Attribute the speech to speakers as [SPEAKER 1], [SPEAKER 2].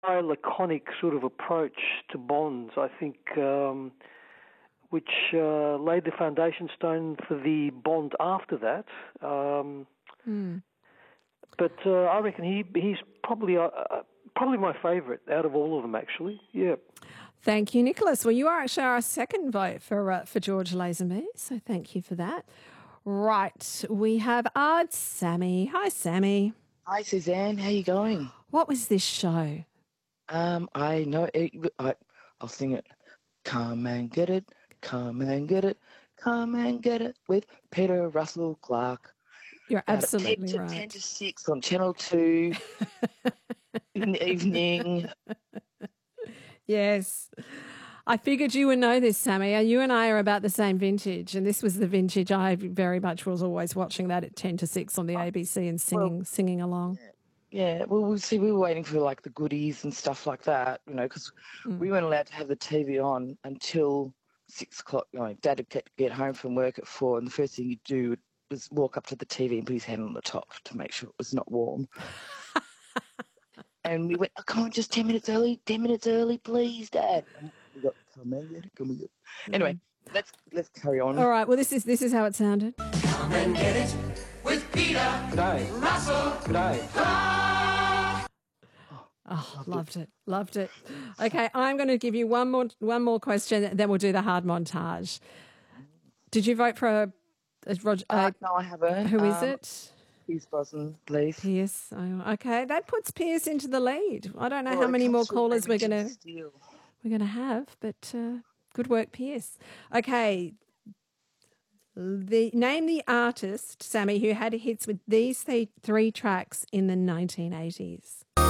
[SPEAKER 1] laconic sort of approach to Bonds, I think, which laid the foundation stone for the Bond after that. But I reckon he's probably my favourite out of all of them, actually. Yeah.
[SPEAKER 2] Thank you, Nicholas. Well, you are actually our second vote for George Lazenby, so thank you for that. Right, we have Sammy. Hi, Sammy.
[SPEAKER 3] Hi, Suzanne. How you going?
[SPEAKER 2] What was this show?
[SPEAKER 3] I know it. I'll sing it. Come and get it. Come and get it. Come and get it with Peter Russell Clark.
[SPEAKER 2] You're absolutely right.
[SPEAKER 3] 10 to 6 on Channel 2 in the evening.
[SPEAKER 2] Yes. I figured you would know this, Sammy. You and I are about the same vintage, and this was the vintage I very much was always watching that at 10 to 6 on the ABC and singing along.
[SPEAKER 3] Yeah, well, we were waiting for like the goodies and stuff like that, because we weren't allowed to have the TV on until 6 o'clock. Dad would get home from work at 4, and the first thing he'd do was walk up to the TV and put his hand on the top to make sure it was not warm. And we went, come on, just 10 minutes early, please, Dad. And we got, come and get it. Anyway, let's carry on.
[SPEAKER 2] All right, well, this is how it sounded.
[SPEAKER 4] Come and get it with Peter Russell Clark.
[SPEAKER 2] Oh, loved it. Okay, I'm going to give you one more question, then we'll do the hard montage. Did you vote for Roger?
[SPEAKER 3] No, I haven't.
[SPEAKER 2] Who is it?
[SPEAKER 3] Pierce Brosnan, please.
[SPEAKER 2] Pierce. Oh, okay, that puts Pierce into the lead. I don't know how many more callers we're going to have, but good work, Pierce. Okay. Name the artist, Sammy, who had hits with these three tracks in the 1980s.